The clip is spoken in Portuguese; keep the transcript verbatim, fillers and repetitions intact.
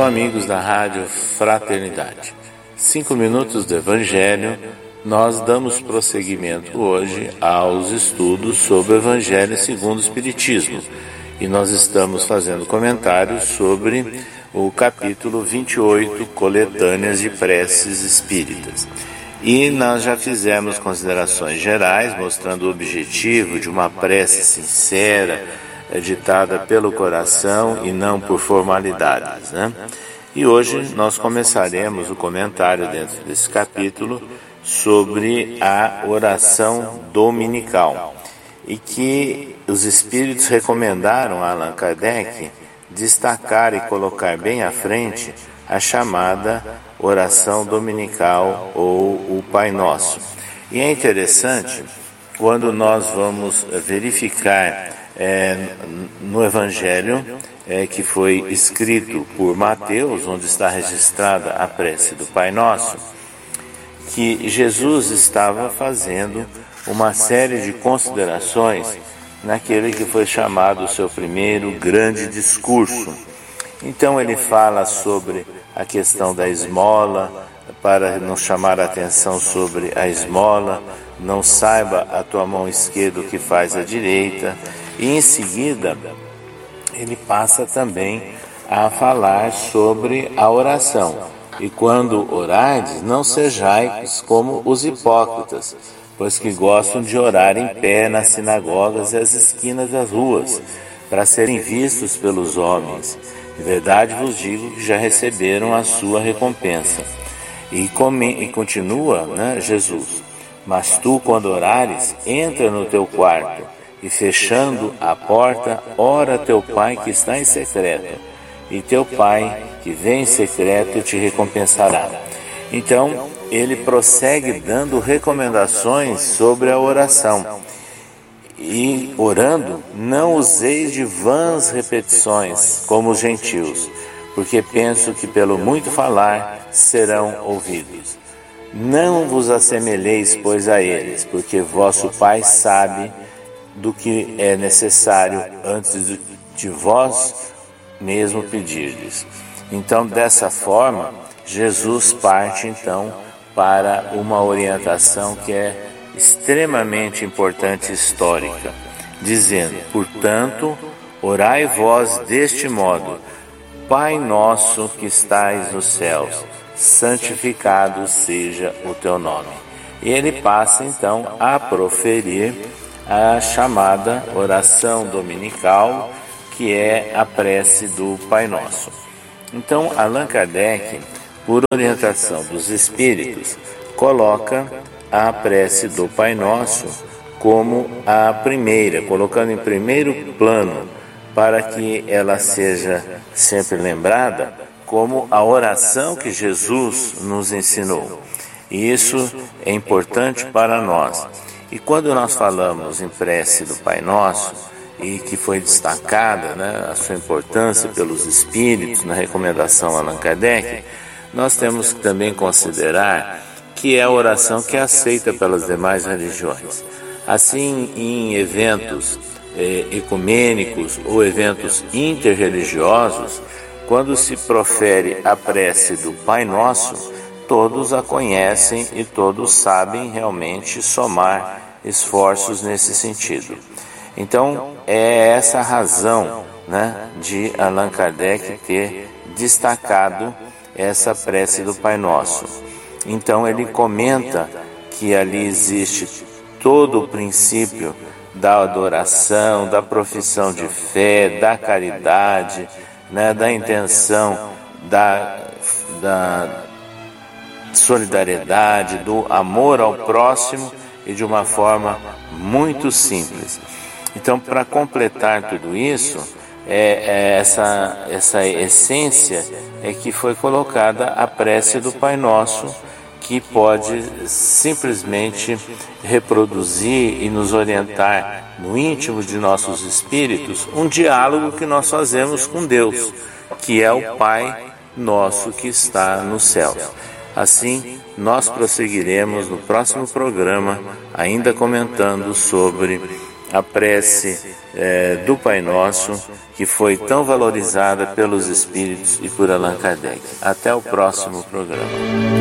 amigos da Rádio Fraternidade. Cinco minutos do Evangelho, nós damos prosseguimento hoje aos estudos sobre o Evangelho segundo o Espiritismo. E nós estamos fazendo comentários sobre o capítulo vinte e oito, Coletâneas de Preces Espíritas. E nós já fizemos considerações gerais, mostrando o objetivo de uma prece sincera, ditada pelo coração e não por formalidades, né? E hoje nós começaremos o comentário dentro desse capítulo sobre a oração dominical, e que os Espíritos recomendaram a Allan Kardec destacar e colocar bem à frente a chamada oração dominical ou o Pai Nosso. E é interessante quando nós vamos verificar é, no Evangelho é, que foi escrito por Mateus, onde está registrada a prece do Pai Nosso, que Jesus estava fazendo uma série de considerações naquele que foi chamado o seu primeiro grande discurso. Então ele fala sobre a questão da esmola, para nos chamar a atenção sobre a esmola, não saiba a tua mão esquerda o que faz a direita, e em seguida ele passa também a falar sobre a oração. E quando orardes, não sejais como os hipócritas, pois que gostam de orar em pé nas sinagogas e às esquinas das ruas, para serem vistos pelos homens. De verdade vos digo que já receberam a sua recompensa. E, come, e continua, né, Jesus, mas tu, quando orares, entra no teu quarto, e fechando a porta, ora teu Pai que está em secreto, e teu Pai que vem em secreto te recompensará. Então, ele prossegue dando recomendações sobre a oração. E orando, não useis de vãs repetições, como os gentios, porque penso que pelo muito falar serão ouvidos. Não vos assemelheis, pois, a eles, porque vosso Pai sabe do que é necessário antes de vós mesmo pedirdes. Então, dessa forma, Jesus parte, então, para uma orientação que é extremamente importante e histórica, dizendo, portanto, orai vós deste modo, Pai nosso que estais nos céus, santificado seja o teu nome. E ele passa, então, a proferir a chamada oração dominical, que é a prece do Pai Nosso. Então, Allan Kardec, por orientação dos Espíritos, coloca a prece do Pai Nosso como a primeira, colocando em primeiro plano, para que ela seja sempre lembrada como a oração que Jesus nos ensinou. E isso é importante para nós. E quando nós falamos em prece do Pai Nosso, e que foi destacada, né, a sua importância pelos Espíritos na recomendação Allan Kardec, nós temos que também considerar que é a oração que é aceita pelas demais religiões. Assim, em eventos eh, ecumênicos ou eventos interreligiosos, quando se profere a prece do Pai Nosso, todos a conhecem e todos sabem realmente somar esforços nesse sentido. Então, é essa a razão, né, de Allan Kardec ter destacado essa prece do Pai Nosso. Então, ele comenta que ali existe todo o princípio da adoração, da profissão de fé, da caridade, né, da intenção, da, da solidariedade, do amor ao próximo, e de uma forma muito simples. Então, para completar tudo isso, é, é essa, essa essência é que foi colocada a prece do Pai Nosso, que pode simplesmente reproduzir e nos orientar no íntimo de nossos espíritos um diálogo que nós fazemos com Deus, que é o Pai Nosso que está nos céus. Assim, nós prosseguiremos no próximo programa, ainda comentando sobre a prece é, do Pai Nosso, que foi tão valorizada pelos Espíritos e por Allan Kardec. Até o próximo programa.